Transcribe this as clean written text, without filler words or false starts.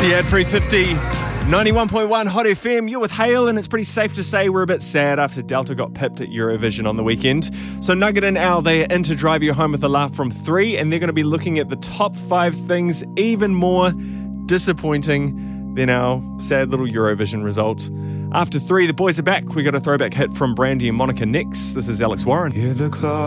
At 350, 91.1 Hot FM, you're with Hale, and it's pretty safe to say we're a bit sad after Delta got pipped at Eurovision on the weekend. So Nugget and Al, they are in to drive you home with a laugh from 3, and they're going to be looking at the top 5 things even more disappointing than our sad little Eurovision result. After 3, the boys are back. We got a throwback hit from Brandy and Monica next. This is Alex Warren. Hear the clock